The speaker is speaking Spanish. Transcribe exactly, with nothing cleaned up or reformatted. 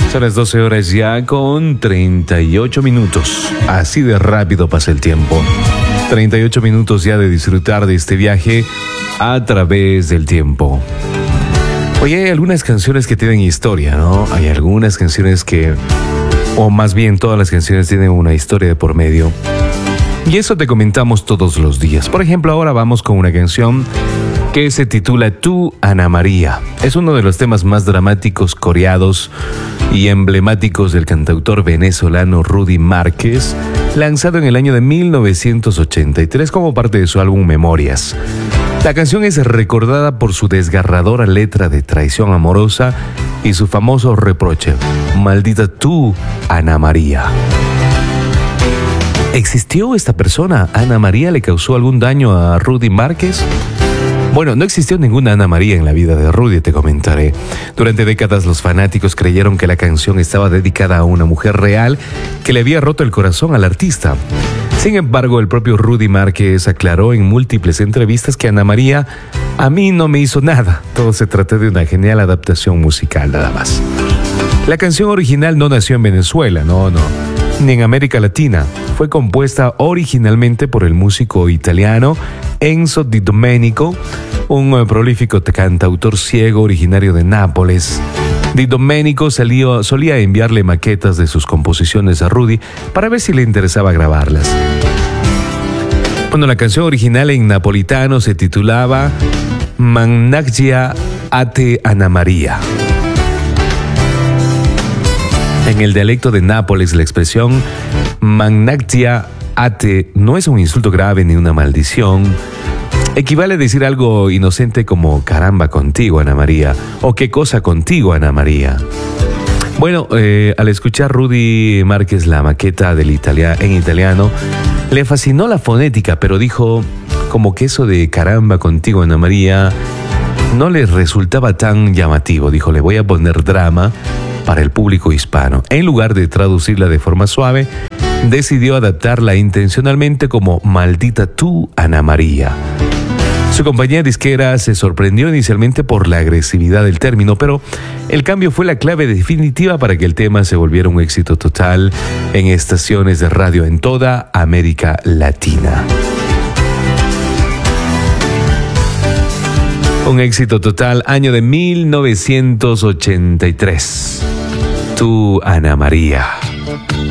Son las doce horas ya con treinta y ocho minutos. Así de rápido pasa el tiempo. treinta y ocho minutos ya de disfrutar de este viaje a través del tiempo. Oye, hay algunas canciones que tienen historia, ¿no? Hay algunas canciones que, o más bien todas las canciones tienen una historia de por medio. Y eso te comentamos todos los días. Por ejemplo, ahora vamos con una canción que se titula Tú, Ana María. Es uno de los temas más dramáticos, coreados y emblemáticos del cantautor venezolano Rudy Márquez, lanzado en el año de mil novecientos ochenta y tres como parte de su álbum Memorias. La canción es recordada por su desgarradora letra de traición amorosa y su famoso reproche: maldita tú, Ana María. ¿Existió esta persona? ¿Ana María le causó algún daño a Rudy Márquez? Bueno, no existió ninguna Ana María en la vida de Rudy, te comentaré. Durante décadas los fanáticos creyeron que la canción estaba dedicada a una mujer real que le había roto el corazón al artista. Sin embargo, el propio Rudy Márquez aclaró en múltiples entrevistas que Ana María a mí no me hizo nada. Todo se trató de una genial adaptación musical, nada más. La canción original no nació en Venezuela, no, no, ni en América Latina. Fue compuesta originalmente por el músico italiano Enzo Di Domenico, un prolífico cantautor ciego originario de Nápoles. Di Domenico salió, solía enviarle maquetas de sus composiciones a Rudy para ver si le interesaba grabarlas. Bueno, la canción original en napolitano se titulaba Mannaggia a te Ana María. En el dialecto de Nápoles, la expresión Mannaggia a te no es un insulto grave ni una maldición. Equivale a decir algo inocente como caramba contigo, Ana María, o qué cosa contigo, Ana María. Bueno, eh, al escuchar Rudy Márquez la maqueta del italia- en italiano, le fascinó la fonética, pero dijo como que eso de caramba contigo, Ana María, no le resultaba tan llamativo. Dijo, le voy a poner drama para el público hispano. En lugar de traducirla de forma suave, decidió adaptarla intencionalmente como maldita tú, Ana María. Su compañía disquera se sorprendió inicialmente por la agresividad del término, pero el cambio fue la clave definitiva para que el tema se volviera un éxito total en estaciones de radio en toda América Latina. Un éxito total, año de mil novecientos ochenta y tres. Tú, Ana María.